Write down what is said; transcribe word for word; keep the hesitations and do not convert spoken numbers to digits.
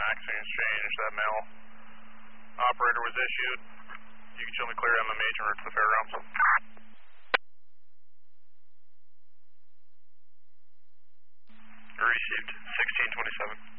vaccine exchange that male operator was issued. You can show me clear M M H en route to the fairgrounds. Received, sixteen twenty-seven.